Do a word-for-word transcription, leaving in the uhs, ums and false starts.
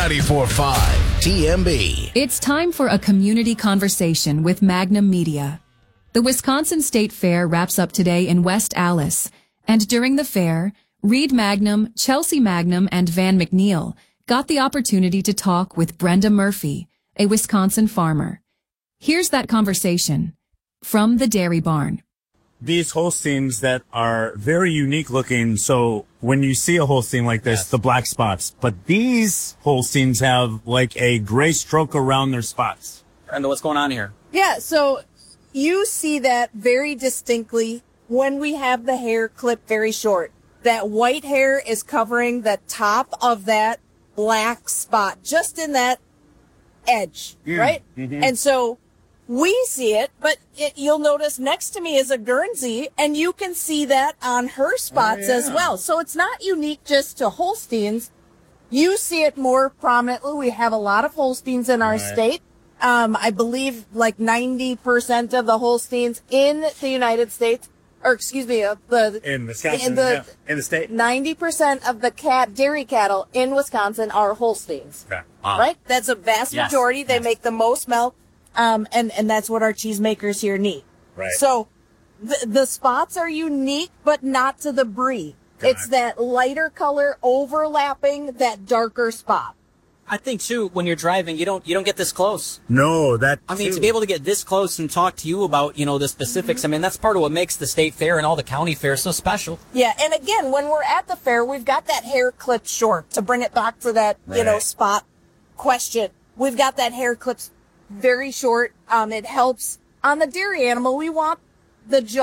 ninety-four point five T M B. It's time for a community conversation with Magnum Media. The Wisconsin State Fair wraps up today in West Allis, and during the fair, Reed Magnum, Chelsea Magnum, and Van McNeil got the opportunity to talk with Brenda Murphy, a Wisconsin farmer. Here's that conversation from the Dairy Barn. These Holsteins that are very unique looking. So when you see a Holstein like this, Yes. the black spots, but these Holsteins have like a gray stroke around their spots. Brenda, what's going on here? Yeah, so you see that very distinctly when we have the hair clipped very short. That white hair is covering the top of that black spot, just in that edge, Mm, right? mhm. And so we see it, but it, you'll notice next to me is a Guernsey, and you can see that on her spots Oh, yeah. as well. So it's not unique just to Holsteins. You see it more prominently. We have a lot of Holsteins in our Right. state. Um, I believe like ninety percent of the Holsteins in the United States, or excuse me, of the In Wisconsin, in the yeah. in the state. ninety percent of the cat dairy cattle in Wisconsin are Holsteins. Okay. Wow. Right? That's a vast Yes, majority. They yes. make the most milk. Um, and, and that's what our cheesemakers here need. Right. So the, the spots are unique, but not to the brie. Got It's it. that lighter color overlapping that darker spot. I think too, when you're driving, you don't you don't get this close. No, that. I mean, too. to be able to get this close and talk to you about, you know, the specifics, I mean, that's part of what makes the state fair and all the county fairs so special. Yeah, and again, when we're at the fair, we've got that hair clipped short to bring it back to that, you know, Right. spot question. We've got that hair clipped very short. Um, it helps on the dairy animal. We want the jaw